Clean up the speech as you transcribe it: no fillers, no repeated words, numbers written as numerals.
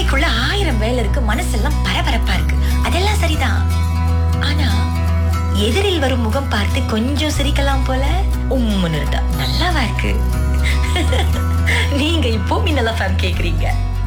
தலைக்குள்ள 1000 வேலை இருக்கு, மனசெல்லாம் பரபரப்பா இருக்கு. அதெல்லாம் சரிதான். ஆனா எதிரில் வரும் முகம் பார்த்து கொஞ்சம் சிரிக்கலாம் போல உம்முன்னு இருந்தா நல்லாவா இருக்கு? நீங்க இப்போ மின்னல் எஃப்எம் கேக்குறீங்க.